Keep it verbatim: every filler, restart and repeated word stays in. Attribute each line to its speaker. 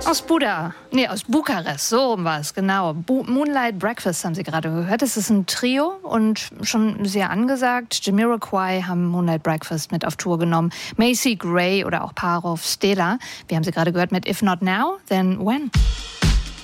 Speaker 1: Aus Buda, nee, aus Bukarest, so war es, genau. Bu- Moonlight Breakfast haben Sie gerade gehört. Es ist ein Trio und schon sehr angesagt. Jamiroquai haben Moonlight Breakfast mit auf Tour genommen. Macy Gray oder auch Parov Stela. Wir haben sie gerade gehört mit If Not Now, Then When.